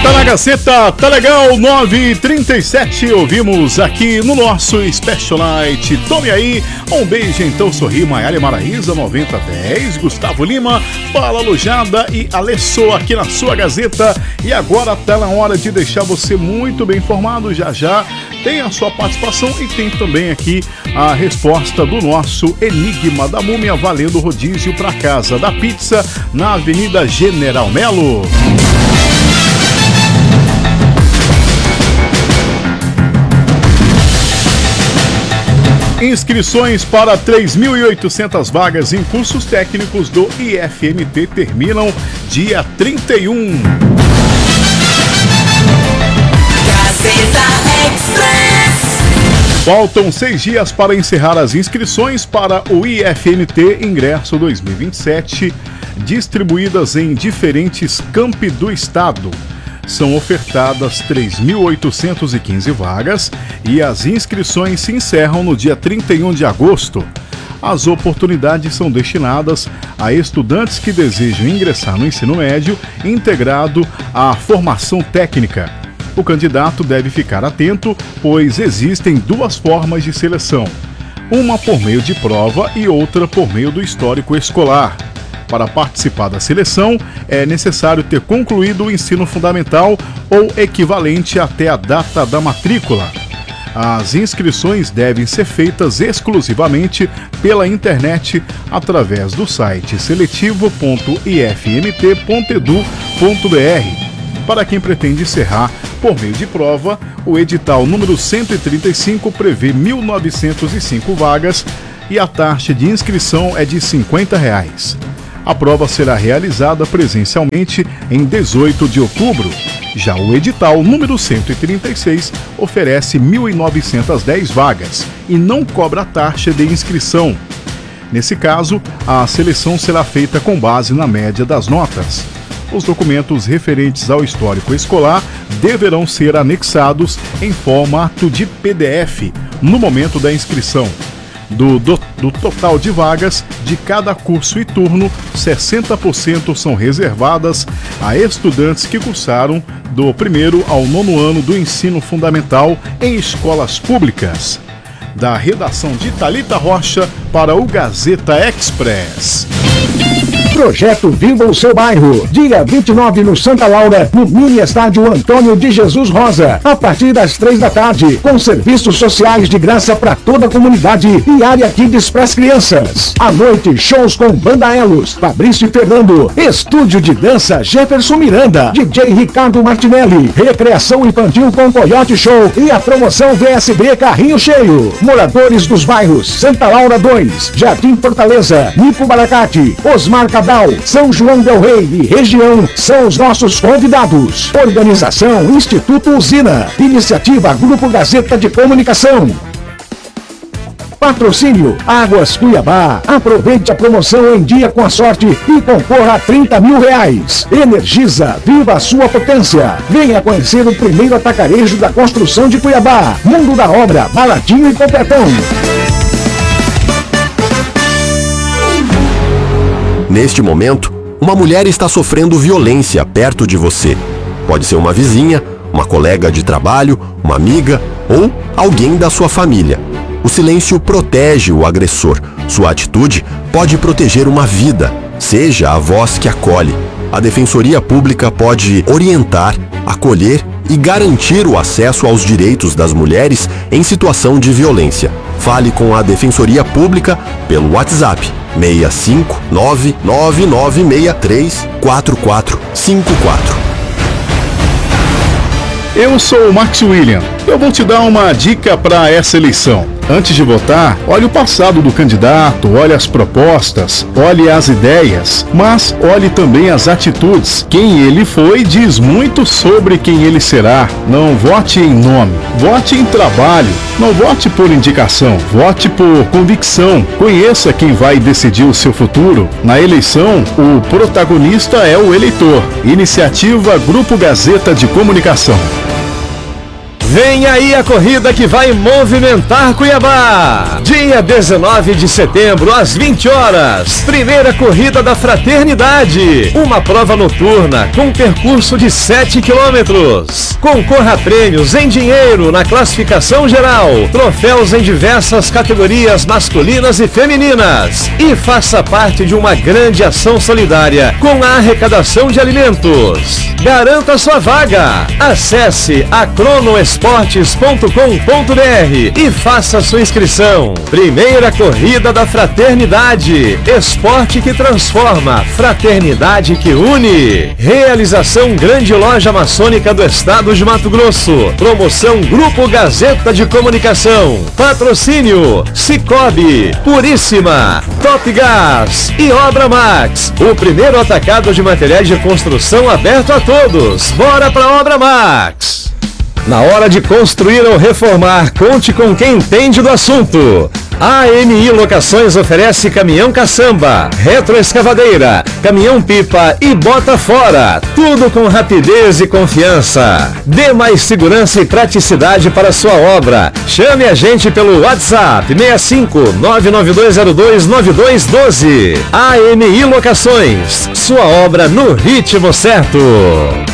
Tá na Gazeta, tá legal, 9h37, ouvimos aqui no nosso Specialite. Tome aí, um beijo então, sorri, Maiara Maraíza, 9010, Gustavo Lima, Fala Lujada e Alessô aqui na sua Gazeta. E agora tá na hora de deixar você muito bem informado, já tem a sua participação e tem também aqui a resposta do nosso Enigma da Múmia, valendo rodízio para Casa da Pizza na Avenida General Melo. Inscrições para 3.800 vagas em cursos técnicos do IFMT terminam dia 31. Gazeta Express. Faltam 6 dias para encerrar as inscrições para o IFMT Ingresso 2027, distribuídas em diferentes campi do estado. São ofertadas 3.815 vagas e as inscrições se encerram no dia 31 de agosto. As oportunidades são destinadas a estudantes que desejam ingressar no ensino médio integrado à formação técnica. O candidato deve ficar atento, pois existem 2 formas de seleção, uma por meio de prova e outra por meio do histórico escolar. Para participar da seleção, é necessário ter concluído o ensino fundamental ou equivalente até a data da matrícula. As inscrições devem ser feitas exclusivamente pela internet através do site seletivo.ifmt.edu.br. Para quem pretende encerrar por meio de prova, o edital número 135 prevê 1.905 vagas e a taxa de inscrição é de R$ 50. A prova será realizada presencialmente em 18 de outubro. Já o edital número 136 oferece 1.910 vagas e não cobra taxa de inscrição. Nesse caso, a seleção será feita com base na média das notas. Os documentos referentes ao histórico escolar deverão ser anexados em formato de PDF no momento da inscrição. Do total de vagas de cada curso e turno, 60% são reservadas a estudantes que cursaram do 1º ao 9º ano do ensino fundamental em escolas públicas. Da redação de Thalita Rocha para o Gazeta Express. Projeto Viva o Seu Bairro, dia 29 no Santa Laura, no mini estádio Antônio de Jesus Rosa, a partir das 3 da tarde, com serviços sociais de graça para toda a comunidade e área kids para as crianças. À noite, shows com Banda Elos, Fabrício e Fernando, estúdio de dança Jefferson Miranda, DJ Ricardo Martinelli, recreação infantil com Coyote Show e a promoção VSB Carrinho Cheio. Moradores dos bairros Santa Laura 2, Jardim Fortaleza, Nico Baracate, Osmar Cabral, São João del Rei e região são os nossos convidados. Organização Instituto Usina. Iniciativa Grupo Gazeta de Comunicação. Patrocínio Águas Cuiabá. Aproveite a promoção em dia com a sorte e concorra a R$30 mil. Energisa, viva a sua potência. Venha conhecer o primeiro atacarejo da construção de Cuiabá. Mundo da Obra, baratinho e completão. Neste momento, uma mulher está sofrendo violência perto de você. Pode ser uma vizinha, uma colega de trabalho, uma amiga ou alguém da sua família. O silêncio protege o agressor. Sua atitude pode proteger uma vida. Seja a voz que acolhe. A Defensoria Pública pode orientar, acolher e garantir o acesso aos direitos das mulheres em situação de violência. Fale com a Defensoria Pública pelo WhatsApp 65999634454. Eu sou o Max William. Eu vou te dar uma dica para essa eleição. Antes de votar, olhe o passado do candidato, olhe as propostas, olhe as ideias, mas olhe também as atitudes. Quem ele foi diz muito sobre quem ele será. Não vote em nome, vote em trabalho. Não vote por indicação, vote por convicção. Conheça quem vai decidir o seu futuro. Na eleição, o protagonista é o eleitor. Iniciativa Grupo Gazeta de Comunicação. Vem aí a corrida que vai movimentar Cuiabá. Dia 19 de setembro, às 20 horas. Primeira corrida da Fraternidade. Uma prova noturna com percurso de 7 quilômetros. Concorra a prêmios em dinheiro na classificação geral. Troféus em diversas categorias masculinas e femininas. E faça parte de uma grande ação solidária com a arrecadação de alimentos. Garanta sua vaga. Acesse acronoesportes.com.br e faça sua inscrição. Primeira corrida da Fraternidade. Esporte que transforma, fraternidade que une. Realização Grande Loja Maçônica do Estado de Mato Grosso. Promoção Grupo Gazeta de Comunicação. Patrocínio Cicobi, Puríssima, Top Gás e Obra Max. O primeiro atacado de materiais de construção aberto a todos. Bora pra Obra Max! Na hora de construir ou reformar, conte com quem entende do assunto. A AMI Locações oferece caminhão caçamba, retroescavadeira, caminhão pipa e bota fora. Tudo com rapidez e confiança. Dê mais segurança e praticidade para sua obra. Chame a gente pelo WhatsApp 65 99202 9212. AMI Locações, sua obra no ritmo certo.